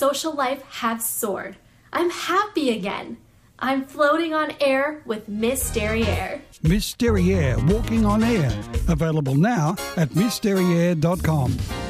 social life have soared. I'm happy again. I'm floating on air with Miss Derriere. Miss Derriere, Walking on Air. Available now at MissDerriere.com.